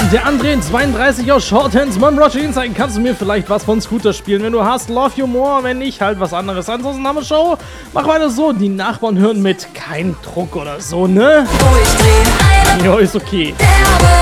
der André 32 aus Shorthands. Mom Roger Insight, kannst du mir vielleicht was von Scooter spielen, wenn du hast? Love you more, wenn nicht, halt was anderes. Ansonsten haben wir Show. Mach weiter so, die Nachbarn hören mit. Kein Druck oder so, ne? Jo, ist okay.